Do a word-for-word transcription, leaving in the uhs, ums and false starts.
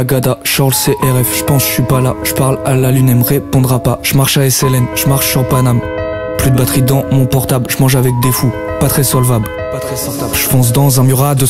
Gada, Charles C R F, j'pense je suis pas là, j'parle à la lune, elle me répondra pas. J'marche à S L N, j'marche sur Paname. Plus de batterie dans mon portable, j'mange avec des fous, pas très solvable, pas très sortable. J'fonce dans un mur à deux